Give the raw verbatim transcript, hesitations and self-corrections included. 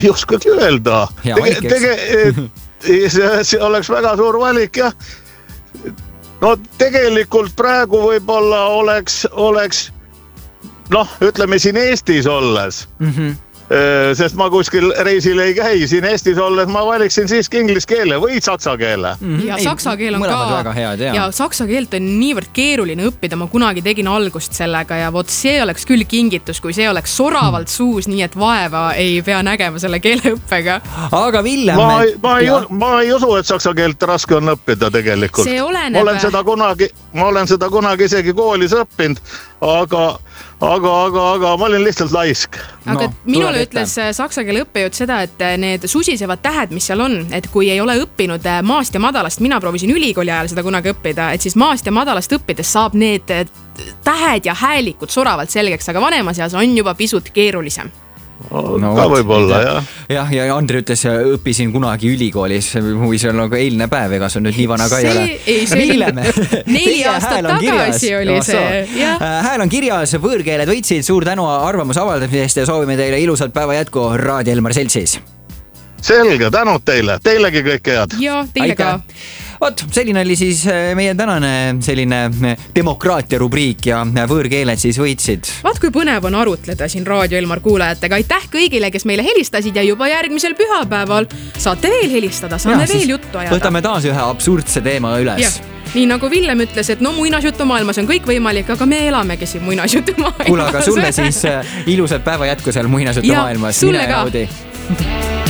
ei oskagi öelda. Tege, tege, see, see oleks väga suur valik, jah. No tegelikult praegu võib-olla oleks, oleks noh, ütleme siin Eestis olles. Mhm. Sest ma kuskil reisil ei käi, siin Eestis olles ma valiksin siiski inglise keele või saksa keele. Mm-hmm. Ja saksa keel on ka, head, ja saksa keelt on niivõrd keeruline õppida, ma kunagi tegin algust sellega ja vot see oleks küll kingitus, kui see oleks soravalt suus, nii et vaeva ei pea nägema selle keeleõppega. Aga Villem... Ma, ma, ei, ma ei usu, et saksa keelt raske on õppida tegelikult. See oleneb... Ma olen seda kunagi, ma olen seda kunagi isegi koolis õppinud, aga... Aga, aga, aga ma olin lihtsalt laisk. Aga no, minule ütles saksa keele õppejõud seda, et need susisevad tähed, mis seal on, et kui ei ole õppinud maast ja madalast, mina proovisin ülikooli ajal seda kunagi õppida, et siis maast ja madalast õppides saab need tähed ja häälikud soravalt selgeks, aga vanemas eas on juba pisut keerulisem. No, ka võib-olla, jah. Jah, ja Andri ütles, õppisin kunagi ülikoolis, huvis on nagu eilne päev, ega see on nüüd nii vana ka ei ole. Ei, see oli neli aastat tagasi oli see. Ja. Hääl on kirjas, võõrkeeled võitsid, suur tänu arvamuse avaldamise ja soovime teile ilusat päeva jätku Raadio Elmar Seltsis. Selge, tänud teile, teilegi kõik head. Ja, teile ka. Vot, selline oli siis meie tänane selline demokraatia rubriik ja võõrkeeled siis võitsid. Vaat kui põnev on arutleda siin Raadio Elmar kuulajatega. Aitäh kõigile, kes meile helistasid ja juba järgmisel pühapäeval saate veel helistada, saame ja, veel juttu ajada. Võtame taas ühe absurdse teema üles. Ja. Nii nagu Villem ütles, et no muinasjutu maailmas on kõik võimalik, aga me elamegi siin muinasjutu maailmas. Kuule, aga sulle siis ilusat päeva jätku seal muinasjutu maailmas. Ja, sulle ka.